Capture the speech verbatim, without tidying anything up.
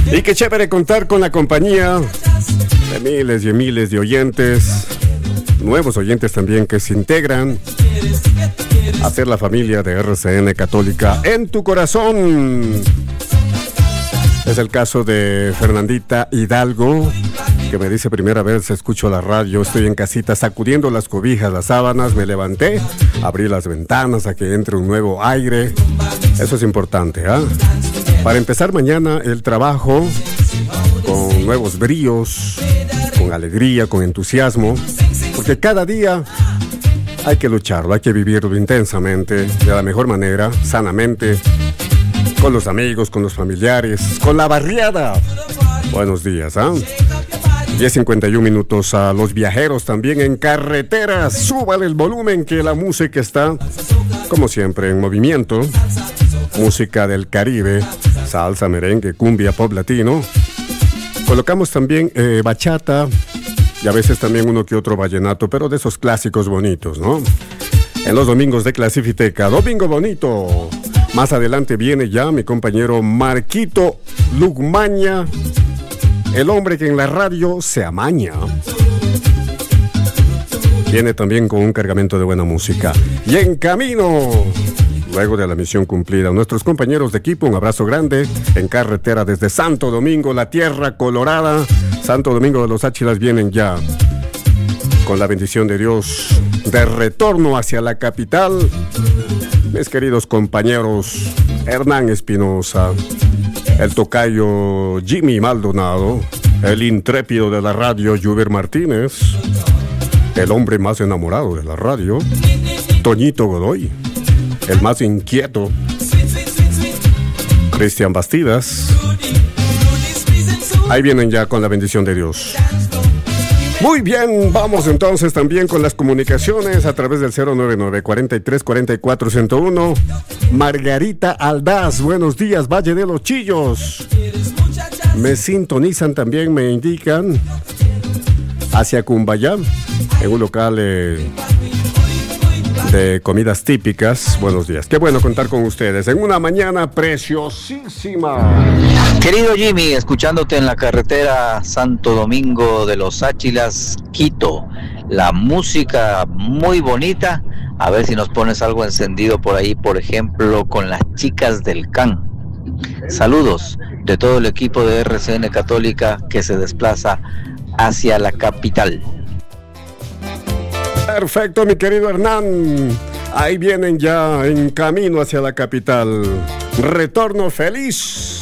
Y qué chévere contar con la compañía de miles y miles de oyentes, nuevos oyentes también que se integran a ser la familia de R C N Católica en tu corazón. Es el caso de Fernandita Hidalgo, que me dice: primera vez escucho la radio, estoy en casita sacudiendo las cobijas, las sábanas, me levanté, abrí las ventanas a que entre un nuevo aire. Eso es importante, ¿ah? ¿eh? Para empezar mañana el trabajo con nuevos bríos, con alegría, con entusiasmo, porque cada día hay que lucharlo, hay que vivirlo intensamente, de la mejor manera, sanamente, con los amigos, con los familiares, con la barriada. Buenos días, ¿ah? ¿eh? diez cincuenta y uno minutos. A los viajeros también en carreteras, súbale el volumen que la música está, como siempre, en movimiento. Música del Caribe, salsa, merengue, cumbia, pop latino. Colocamos también eh, bachata y a veces también uno que otro vallenato, pero de esos clásicos bonitos, ¿no? En los domingos de Clasifiteca, Domingo Bonito. Más adelante viene ya mi compañero Marquito Lugmaña, el hombre que en la radio se amaña. Viene también con un cargamento de buena música. Y en camino, luego de la misión cumplida, nuestros compañeros de equipo, un abrazo grande en carretera desde Santo Domingo, la tierra colorada. Santo Domingo de los Áchilas vienen ya con la bendición de Dios de retorno hacia la capital. Mis queridos compañeros Hernán Espinosa, el tocayo Jimmy Maldonado, el intrépido de la radio Juber Martínez, el hombre más enamorado de la radio Toñito Godoy, el más inquieto Cristian Bastidas. Ahí vienen ya con la bendición de Dios. Muy bien, vamos entonces también con las comunicaciones a través del cero nueve nueve, cuarenta y tres, cuarenta y cuatro, ciento uno. Margarita Aldaz, buenos días, Valle de los Chillos. Me sintonizan también, me indican, hacia Cumbayá, en un local eh, de comidas típicas. Buenos días, qué bueno contar con ustedes en una mañana preciosísima. Querido Jimmy, escuchándote en la carretera Santo Domingo de los Áchilas, Quito, la música muy bonita. A ver si nos pones algo encendido por ahí, por ejemplo, con las chicas del C A N. Saludos de todo el equipo de R C N Católica que se desplaza hacia la capital. Perfecto, mi querido Hernán. Ahí vienen ya en camino hacia la capital. Retorno feliz.